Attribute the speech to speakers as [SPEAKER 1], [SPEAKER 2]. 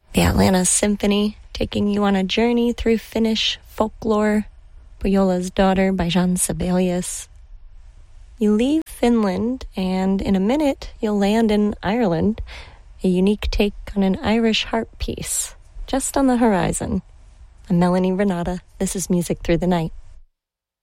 [SPEAKER 1] The Atlanta Symphony, taking you on a journey through Finnish folklore. Pohjola's Daughter by Jean Sibelius. You leave Finland, and in a minute, you'll land in Ireland, a unique take on an Irish harp piece, just on the horizon. I'm Melanie Renata. This is Music Through the Night.